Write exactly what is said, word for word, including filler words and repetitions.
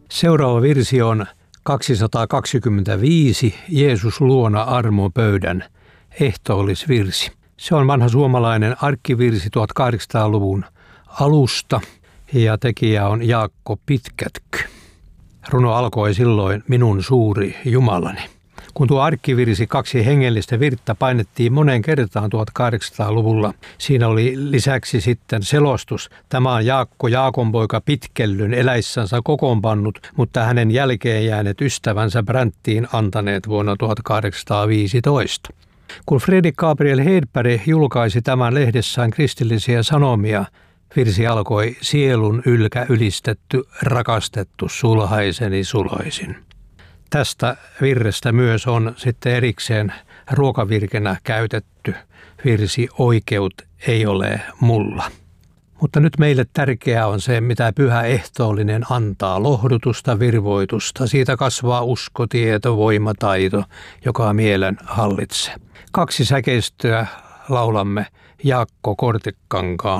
Seuraava virsi on kaksisataakaksikymmentäviisi Jeesus luona armopöydän ehtoollisvirsi. Se on vanha suomalainen arkkivirsi tuhatkahdeksansataaluvun alusta ja tekijä on Jaakko Pitkätky. Runo alkoi silloin minun suuri Jumalani. Kun tuo arkkivirsi kaksi hengellistä virttä painettiin monen kertaan tuhatkahdeksansataaluvulla, siinä oli lisäksi sitten selostus. Tämä on Jaakko Jaakonpoika Pitkellyn eläissänsä kokoonpannut, mutta hänen jälkeen jääneet ystävänsä bränttiin antaneet vuonna tuhatkahdeksansataaviisitoista. Kun Fredrik Gabriel Hedberg julkaisi tämän lehdessään kristillisiä sanomia, virsi alkoi sielun ylkä ylistetty, rakastettu sulhaiseni suloisin. Tästä virrestä myös on sitten erikseen ruokavirkenä käytetty virsi Oikeut ei ole mulla. Mutta nyt meille tärkeää on se, mitä pyhä ehtoollinen antaa, lohdutusta, virvoitusta. Siitä kasvaa usko, tieto, voima, taito, joka mielen hallitsee. Kaksi säkeistöä laulamme Jaakko Kortekankaan